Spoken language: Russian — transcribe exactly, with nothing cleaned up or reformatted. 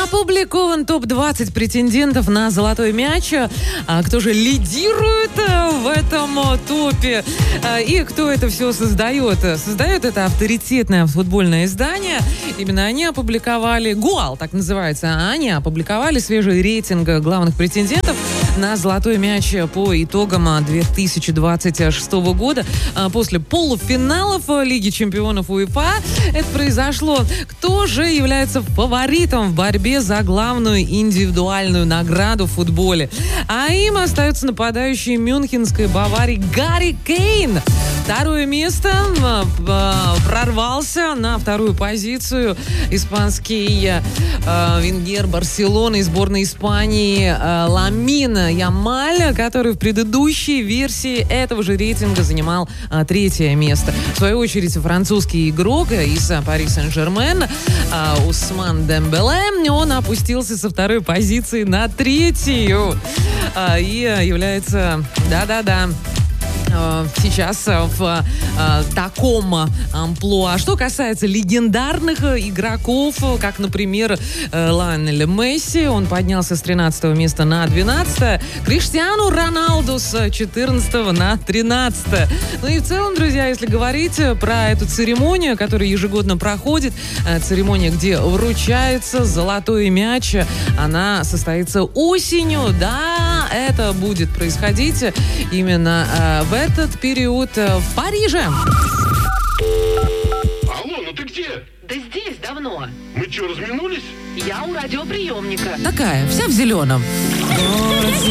Опубликован топ двадцать претендентов на «Золотой мяч». А кто же лидирует в этом топе? И кто это все создает? Создает это авторитетное футбольное издание. Именно они опубликовали, ГУАЛ так называется, они опубликовали свежий рейтинг главных претендентов на «Золотой мяч» по итогам две тысячи двадцать шестого года. После полуфиналов Лиги чемпионов УЕФА это произошло. Кто же является фаворитом в борьбе за главную индивидуальную награду в футболе? А им остается нападающий мюнхенской Баварии Гарри Кейн. Второе место прорвался на вторую позицию испанский э, венгер Барселоны и сборной Испании э, Ламин Ямаль, который в предыдущей версии этого же рейтинга занимал э, третье место. В свою очередь французский игрок из Пари Сен-Жермен э, Усман Дембеле, он опустился со второй позиции на третью э, и является, да-да-да, сейчас в э, таком амплуа. Что касается легендарных игроков, как, например, э, Лионель Месси, он поднялся с тринадцатого места на двенадцатое. Криштиану Роналду с четырнадцатого на тринадцатое. Ну и в целом, друзья, если говорить про эту церемонию, которая ежегодно проходит, э, церемония, где вручается золотой мяч, она состоится осенью. Да, это будет происходить именно э, в этот период в Париже. Алло, ну ты где? Да здесь давно. Мы что, разминулись? Я у радиоприемника. Такая, вся в зеленом.